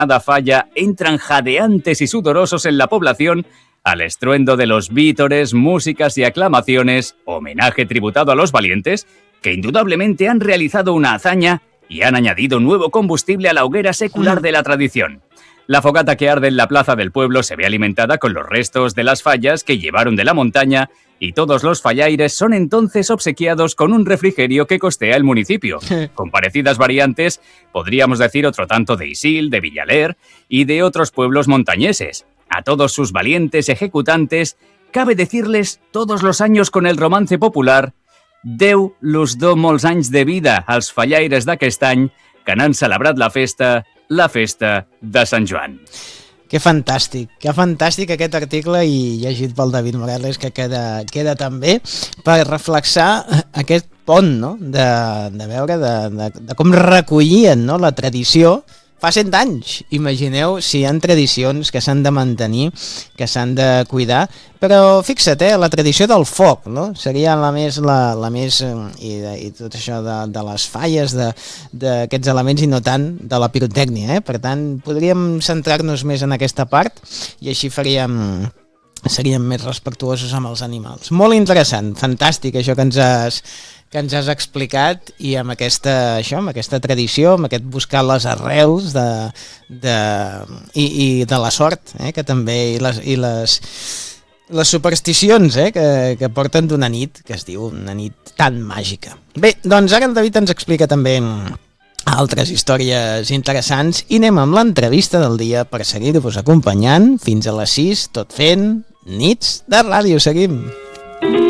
falla entran jadeantes y sudorosos en la población al estruendo de los vítores, músicas y aclamaciones, homenaje tributado a los valientes, que indudablemente han realizado una hazaña y han añadido nuevo combustible a la hoguera secular de la tradición. La fogata que arde en la plaza del pueblo se ve alimentada con los restos de las fallas que llevaron de la montaña y todos los fallaires son entonces obsequiados con un refrigerio que costea el municipio. Con parecidas variantes, podríamos decir otro tanto de Isil, de Villaler y de otros pueblos montañeses. A todos sus valientes ejecutantes, cabe decirles todos los años con el romance popular: Déu los do molts anys de vida als fallaires d'aquest any que n'han celebrat la festa de Sant Joan. Que fantàstic aquest article i llegit pel David Morales, que queda també per reflexar aquest pont, no? de veure de com recollien, no? La tradició fa 100 anys. Imagineu si hi ha tradicions que s'han de mantenir, que s'han de cuidar, però fixa't, la tradició del foc, no? Seria la més i tot això de les falles, d'aquests elements, i no tant de la pirotècnia, Per tant, podríem centrar-nos més en aquesta part i així seríem més respectuosos amb els animals. Molt interessant, fantàstic això que ens has explicat, i amb aquesta tradició, amb aquest buscar les arrels i de la sort, que també, i les supersticions que porten d'una nit que es diu una nit tan màgica. Bé, doncs ara el David ens explica també altres històries interessants i anem amb l'entrevista del dia per seguir-vos acompanyant fins a les 6, tot fent nits de ràdio. Seguim!